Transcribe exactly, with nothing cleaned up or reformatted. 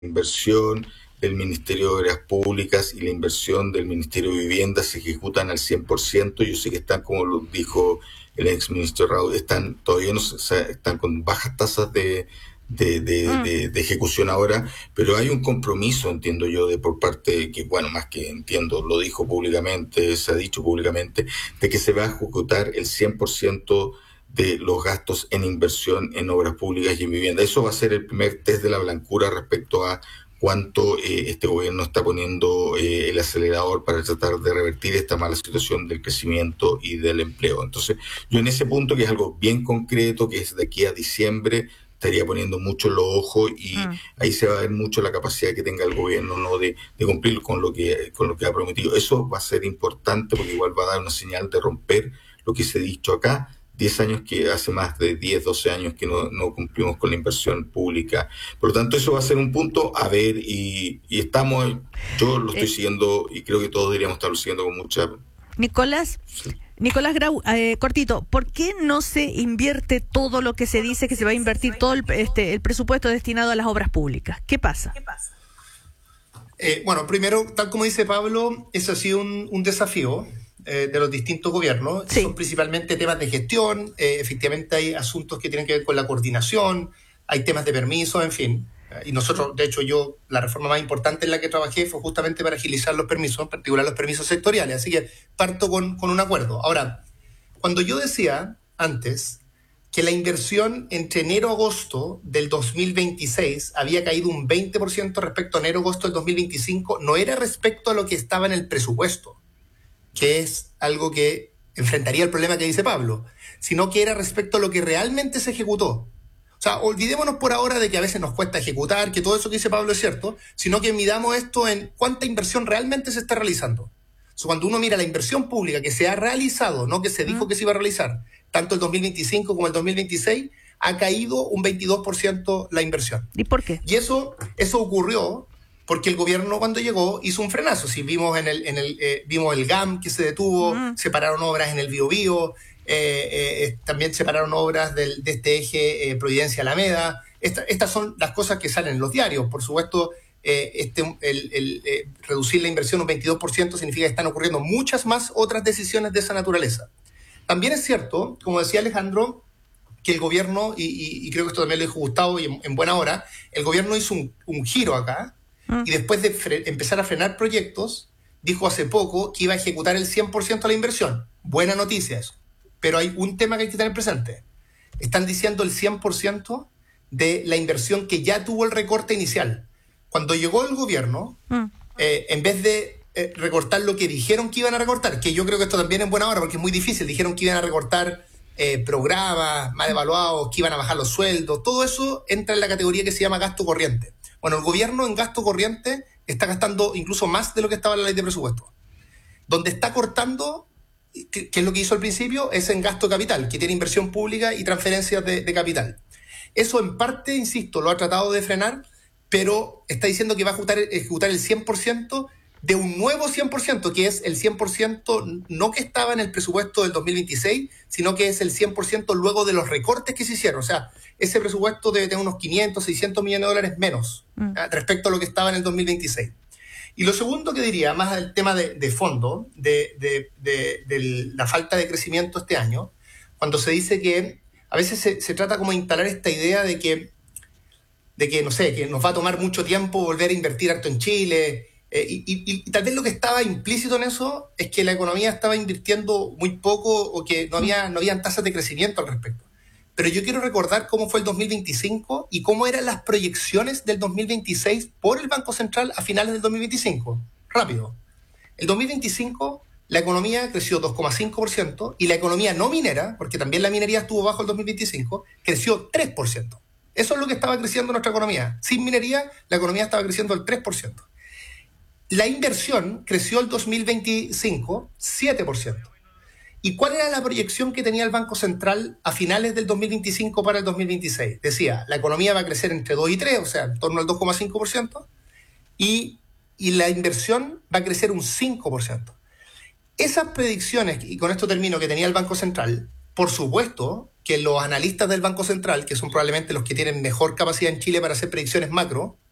inversión del Ministerio de Obras Públicas y la inversión del Ministerio de Vivienda se ejecutan al cien por ciento. Yo sé que están, como lo dijo el exministro Raúl, están todavía no o sea, están con bajas tasas de, de, de, mm. de, de ejecución ahora, pero hay un compromiso, entiendo yo, de por parte, que bueno, más que entiendo, lo dijo públicamente, se ha dicho públicamente, de que se va a ejecutar el cien por ciento de los gastos en inversión en obras públicas y en vivienda. Eso va a ser el primer test de la blancura respecto a cuánto eh, este gobierno está poniendo eh, el acelerador para tratar de revertir esta mala situación del crecimiento y del empleo. Entonces, yo en ese punto, que es algo bien concreto, que es de aquí a diciembre, estaría poniendo mucho los ojos y mm. ahí se va a ver mucho la capacidad que tenga el gobierno, ¿no?, de, de cumplir con lo que con lo que ha prometido. Eso va a ser importante porque igual va a dar una señal de romper lo que se ha dicho acá. diez años que hace más de diez, doce años que no, no cumplimos con la inversión pública. Por lo tanto, eso va a ser un punto a ver y, y estamos, yo lo estoy eh, siguiendo y creo que todos deberíamos estarlo siguiendo con mucha... Nicolás, sí. Nicolás Grau, eh, cortito, ¿por qué no se invierte todo lo que se dice que se va a invertir, todo el, este, el presupuesto destinado a las obras públicas? ¿Qué pasa? ¿Qué pasa? Eh, bueno, primero, tal como dice Pablo, eso ha sido un, un desafío Eh, de los distintos gobiernos. Sí. Son principalmente temas de gestión, eh, efectivamente hay asuntos que tienen que ver con la coordinación, hay temas de permisos, en fin. Eh, y nosotros, de hecho, yo, la reforma más importante en la que trabajé fue justamente para agilizar los permisos, en particular los permisos sectoriales, así que parto con, con un acuerdo. Ahora, cuando yo decía antes que la inversión entre enero y agosto del dos mil veintiséis había caído un veinte por ciento respecto a enero y agosto del dos mil veinticinco, no era respecto a lo que estaba en el presupuesto, que es algo que enfrentaría el problema que dice Pablo, sino que era respecto a lo que realmente se ejecutó. O sea, olvidémonos por ahora de que a veces nos cuesta ejecutar, que todo eso que dice Pablo es cierto, sino que midamos esto en cuánta inversión realmente se está realizando. O sea, cuando uno mira la inversión pública que se ha realizado, no que se dijo que se iba a realizar, tanto el dos mil veinticinco como el dos mil veintiséis, ha caído un veintidós por ciento la inversión. ¿Y por qué? Y eso, eso ocurrió porque el gobierno, cuando llegó, hizo un frenazo. Si vimos en el, en el eh, vimos el G A M que se detuvo, uh-huh. se pararon obras en el Biobío, eh, eh, también se pararon obras del, de este eje eh, Providencia-Alameda. Esta, estas son las cosas que salen en los diarios. Por supuesto, eh, este, el, el, eh, reducir la inversión un veintidós por ciento significa que están ocurriendo muchas más otras decisiones de esa naturaleza. También es cierto, como decía Alejandro, que el gobierno, y, y, y creo que esto también lo dijo Gustavo, y en, en buena hora, el gobierno hizo un, un giro acá, y después de fre- empezar a frenar proyectos, dijo hace poco que iba a ejecutar el cien por ciento de la inversión. Buena noticia eso. Pero hay un tema que hay que tener presente. Están diciendo el cien por ciento de la inversión que ya tuvo el recorte inicial. Cuando llegó el gobierno, mm. eh, en vez de eh, recortar lo que dijeron que iban a recortar, que yo creo que esto también es buena hora porque es muy difícil, dijeron que iban a recortar eh, programas mal evaluados, que iban a bajar los sueldos, todo eso entra en la categoría que se llama gasto corriente. Bueno, el gobierno en gasto corriente está gastando incluso más de lo que estaba en la ley de presupuesto. Donde está cortando, que, que es lo que hizo al principio, es en gasto capital, que tiene inversión pública y transferencias de, de capital. Eso en parte, insisto, lo ha tratado de frenar, pero está diciendo que va a ejecutar, ejecutar el cien por ciento de un nuevo cien por ciento, que es el cien por ciento no que estaba en el presupuesto del dos mil veintiséis, sino que es el cien por ciento luego de los recortes que se hicieron. O sea, ese presupuesto debe tener unos quinientos, seiscientos millones de dólares menos mm. ¿eh? respecto a lo que estaba en el dos mil veintiséis. Y lo segundo que diría, más del tema de, de fondo, de, de, de, de la falta de crecimiento este año, cuando se dice que a veces se, se trata como de instalar esta idea de que, de que, no sé, que nos va a tomar mucho tiempo volver a invertir harto en Chile. Eh, y, y, y tal vez lo que estaba implícito en eso es que la economía estaba invirtiendo muy poco o que no había no habían tasas de crecimiento al respecto. Pero yo quiero recordar cómo fue el dos mil veinticinco y cómo eran las proyecciones del dos mil veintiséis por el Banco Central a finales del dos mil veinticinco. Rápido. El dos mil veinticinco la economía creció dos coma cinco por ciento y la economía no minera, porque también la minería estuvo bajo el dos mil veinticinco, creció tres por ciento. Eso es lo que estaba creciendo nuestra economía. Sin minería, la economía estaba creciendo el tres por ciento. La inversión creció el dos mil veinticinco siete por ciento. ¿Y cuál era la proyección que tenía el Banco Central a finales del dos mil veinticinco para el dos mil veintiséis? Decía, la economía va a crecer entre dos y tres, o sea, en torno al dos coma cinco por ciento, y, y la inversión va a crecer un cinco por ciento. Esas predicciones, y con esto termino, que tenía el Banco Central, por supuesto que los analistas del Banco Central, que son probablemente los que tienen mejor capacidad en Chile para hacer predicciones macro,